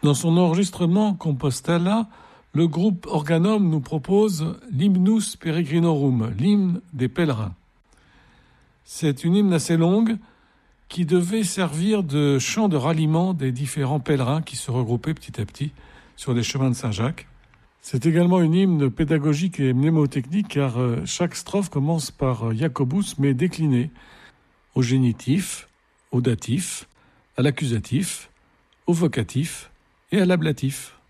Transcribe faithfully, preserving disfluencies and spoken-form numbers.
Dans son enregistrement Compostela, le groupe Organum nous propose l'Hymnus Peregrinorum, l'hymne des pèlerins. C'est une hymne assez longue qui devait servir de chant de ralliement des différents pèlerins qui se regroupaient petit à petit sur les chemins de Saint-Jacques. C'est également une hymne pédagogique et mnémotechnique car chaque strophe commence par Jacobus mais décliné au génitif, au datif, à l'accusatif, au vocatif et à l'ablatif.